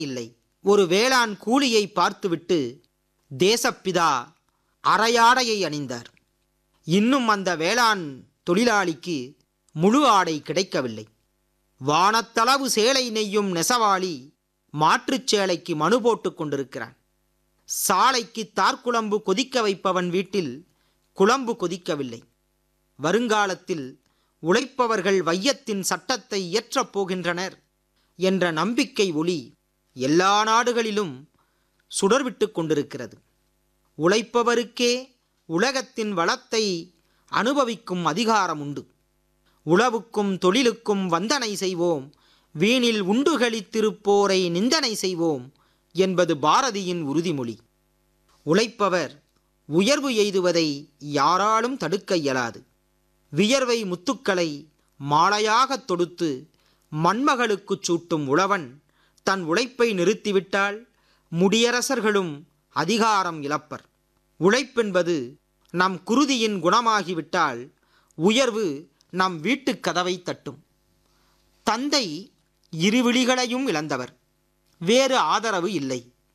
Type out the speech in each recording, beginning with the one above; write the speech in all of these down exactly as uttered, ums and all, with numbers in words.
இல்லை. ஒரு வேளாண் கூலியை பார்த்துவிட்டு தேசப்பிதா அரையாடையை அணிந்தார். இன்னும் அந்த வேளாண் தொழிலாளிக்கு முழு ஆடை கிடைக்கவில்லை. வானத்தளவு சேலை நெய்யும் நெசவாளி மாற்றுச் சேலைக்கு மனு போட்டுக் கொண்டிருக்கிறான். சாலைக்கு தார்குழம்பு கொதிக்க வைப்பவன் வீட்டில் குழம்பு கொதிக்கவில்லை. வருங்காலத்தில் உழைப்பவர்கள் வையத்தின் சட்டத்தை இயற்றப் போகின்றனர் என்ற நம்பிக்கை ஒளி எல்லா நாடுகளிலும் சுடர்விட்டு கொண்டிருக்கிறது. உழைப்பவருக்கே உலகத்தின் வளத்தை அனுபவிக்கும் அதிகாரம் உண்டு. உழவுக்கும் தொழிலுக்கும் வந்தனை செய்வோம், வீணில் உண்டுகளித்திருப்போரை நிந்தனை செய்வோம் என்பது பாரதியின் உறுதிமொழி. உழைப்பவர் உயர்வு எய்துவதை யாராலும் தடுக்க இயலாது. வியர்வை முத்துக்களை மாலையாகத் தொடுத்து மண்மகளுக்குச் சூட்டும் உழவன் தன் உழைப்பை நிறுத்திவிட்டால் முடியரசர்களும் அதிகாரம் இழப்பர். உழைப்பென்பது நம் குருதியின் குணமாகிவிட்டால் உயர்வு நம் வீட்டுக் கதவை தட்டும். தந்தை இருவிழிகளையும் இழந்தவர், வேறு ஆதரவு இல்லை.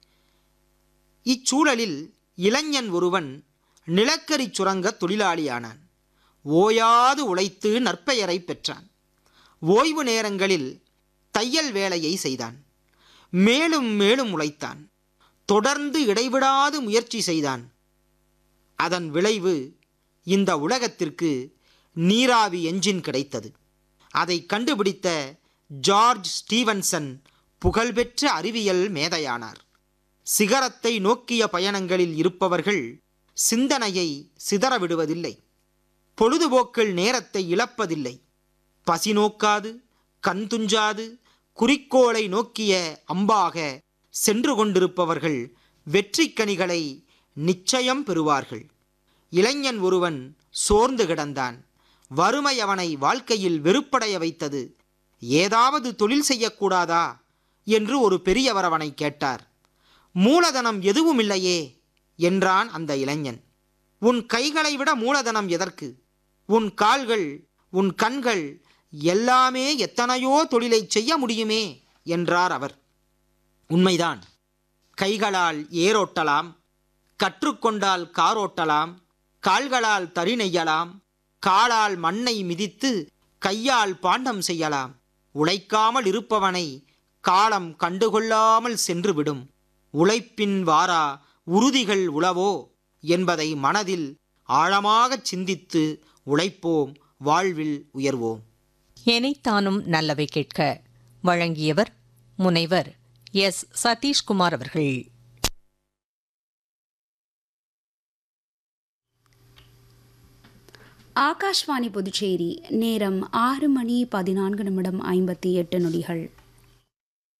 இச்சூழலில் இளைஞன் ஒருவன் நிலக்கரி சுரங்க தொழிலாளியானான். ஓயாது உழைத்து நற்பெயரை பெற்றான். ஓய்வு நேரங்களில் தையல் வேலையை செய்தான். மேலும் மேலும் உழைத்தான். தொடர்ந்து இடைவிடாது முயற்சி செய்தான். அதன் விளைவு இந்த உலகத்திற்கு நீராவி என்ஜின் கிடைத்தது. அதை கண்டுபிடித்த ஜார்ஜ் ஸ்டீவன்சன் புகழ்பெற்ற அறிவியல் மேதையானார். சிகரத்தை நோக்கிய பயணங்களில் இருப்பவர்கள் சிந்தனையை சிதறவிடுவதில்லை. பொழுதுபோக்கில் நேரத்தை இழப்பதில்லை. பசி நோக்காது, கண் துஞ்சாது, குறிக்கோளை நோக்கிய அம்பாக சென்று கொண்டிருப்பவர்கள் வெற்றிக்கனிகளை நிச்சயம் பெறுவார்கள். இளைஞன் ஒருவன் சோர்ந்து கிடந்தான். வறுமை அவனை வாழ்க்கையில் வெறுப்படைய வைத்தது. ஏதாவது தொழில் செய்யக்கூடாதா என்று ஒரு பெரியவர் அவனை கேட்டார். மூலதனம் எதுவும் இல்லையே என்றான் அந்த இளைஞன். உன் கைகளை விட மூலதனம் எதற்கு? உன் கால்கள், உன் கண்கள் எல்லாமே எத்தனையோ தொழிலை செய்ய முடியுமே என்றார் அவர். உண்மைதான். கைகளால் ஏரோட்டலாம், கற்றுக்கொண்டால் காரோட்டலாம், கால்களால் தறி நெய்யலாம், காலால் மண்ணை மிதித்து கையால் பாண்டம் செய்யலாம். உழைக்காமல் இருப்பவனை காலம் கண்டுகொள்ளாமல் சென்றுவிடும். உழைப்பின் வாரா உறுதிகள் உளவோ என்பதை மனதில் ஆழமாகச் சிந்தித்து உழைப்போம், வாழ்வில் உயர்வோம். எனைத்தானும் நல்லவை கேட்க வழங்கியவர் முனைவர் எஸ் சதீஷ்குமார் அவர்கள். ஆகாஷ்வாணி புதுச்சேரி. நேரம் ஆறு மணி பதினான்கு நிமிடம் ஐம்பத்தி எட்டு நொடிகள்.